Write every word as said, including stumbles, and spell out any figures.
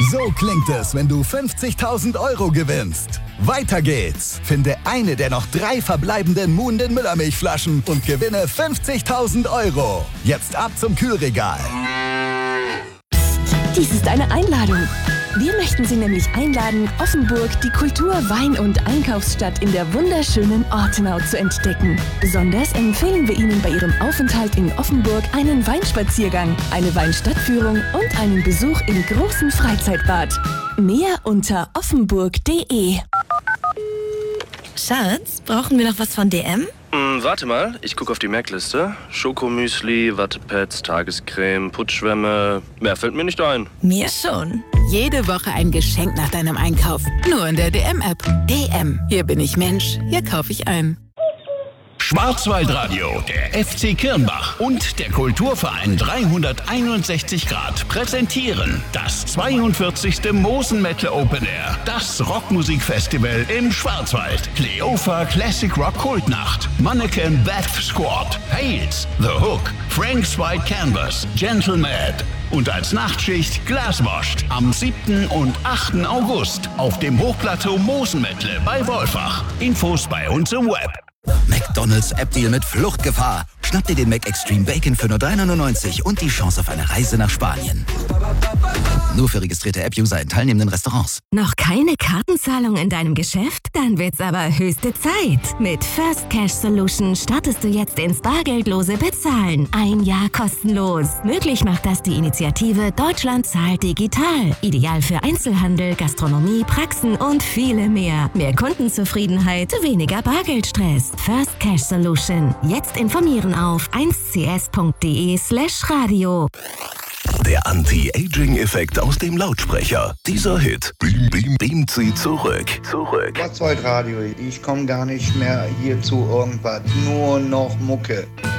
So klingt es, wenn du fünfzigtausend Euro gewinnst. Weiter geht's. Finde eine der noch drei verbleibenden Moon den Müllermilchflaschen und gewinne fünfzigtausend Euro. Jetzt ab zum Kühlregal. Dies ist eine Einladung. Wir möchten Sie nämlich einladen, Offenburg, die Kultur-, Wein- und Einkaufsstadt in der wunderschönen Ortenau zu entdecken. Besonders empfehlen wir Ihnen bei Ihrem Aufenthalt in Offenburg einen Weinspaziergang, eine Weinstadtführung und einen Besuch im großen Freizeitbad. Mehr unter offenburg punkt de. Schatz, brauchen wir noch was von D M? Hm, warte mal, ich gucke auf die Merkliste. Schokomüsli, Wattepads, Tagescreme, Putzschwämme. Mehr fällt mir nicht ein. Mir schon. Jede Woche ein Geschenk nach deinem Einkauf. Nur in der D M-App. D M. Hier bin ich Mensch. Hier kaufe ich ein. Schwarzwaldradio, der F C Kirnbach und der Kulturverein dreihunderteinundsechzig Grad präsentieren das zweiundvierzigste Mosen Metal Open Air, das Rockmusikfestival im Schwarzwald. Kleopha Classic Rock Kultnacht, Mannequin Death Squad, Hales, The Hook, Frank's White Canvas, Gentle Mad und als Nachtschicht Glaswashed am siebten und achten August auf dem Hochplateau Mosenmettle bei Wolfach. Infos bei uns im Web. McDonald's App-Deal mit Fluchtgefahr. Schnapp dir den Mac Extreme Bacon für nur drei neunundneunzig und die Chance auf eine Reise nach Spanien. Nur für registrierte App-User in teilnehmenden Restaurants. Noch keine Kartenzahlung in deinem Geschäft? Dann wird's aber höchste Zeit. Mit First Cash Solution startest du jetzt ins bargeldlose Bezahlen. Ein Jahr kostenlos. Möglich macht das die Initiative Deutschland zahlt digital. Ideal für Einzelhandel, Gastronomie, Praxen und viele mehr. Mehr Kundenzufriedenheit, weniger Bargeldstress. First Cash Solution. Jetzt informieren auf eins c s punkt de slash radio. Der Anti-Aging-Effekt aus dem Lautsprecher. Dieser Hit beam, beam, beamt sie zurück. Zurück. Schwarzwaldradio, ich komme gar nicht mehr hier zu irgendwas. Nur noch Mucke.